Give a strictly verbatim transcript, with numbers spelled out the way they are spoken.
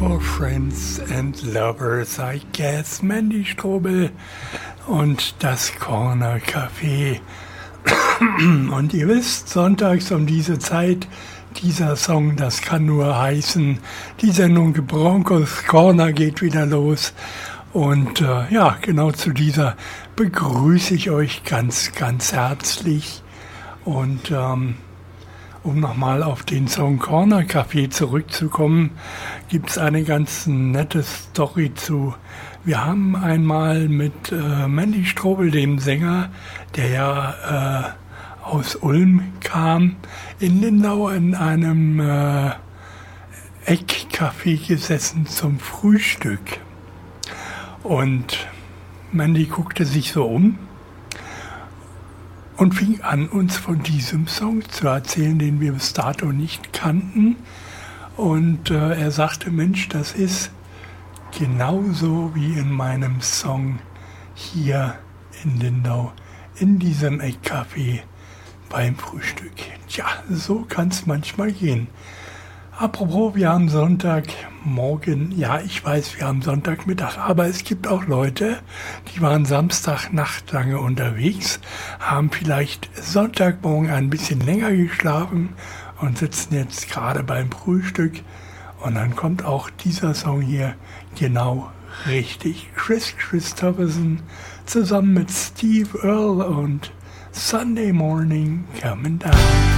for friends and lovers, I guess. Mandy Strobel und das Corner Café. Und ihr wisst, sonntags um diese Zeit, dieser Song, das kann nur heißen, die Sendung Broncos Corner geht wieder los. Und äh, ja, genau zu dieser begrüße ich euch ganz, ganz herzlich. Und ähm, um nochmal auf den Song Corner Café zurückzukommen, gibt es eine ganz nette Story zu. Wir haben einmal mit äh, Mandy Strobel, dem Sänger, der ja äh, aus Ulm kam, in Lindau in einem äh, Eckcafé gesessen zum Frühstück. Und Mandy guckte sich so um und fing an, uns von diesem Song zu erzählen, den wir bis dato nicht kannten. Und äh, er sagte, Mensch, das ist genauso wie in meinem Song hier in Lindau, in diesem Eckcafé beim Frühstück. Tja, so kann es manchmal gehen. Apropos, wir haben Sonntagmorgen, ja, ich weiß, wir haben Sonntagmittag, aber es gibt auch Leute, die waren Samstagnacht lange unterwegs, haben vielleicht Sonntagmorgen ein bisschen länger geschlafen und sitzen jetzt gerade beim Frühstück. Und dann kommt auch dieser Song hier genau richtig. Kris Kristofferson zusammen mit Steve Earle und Sunday Morning Coming Down.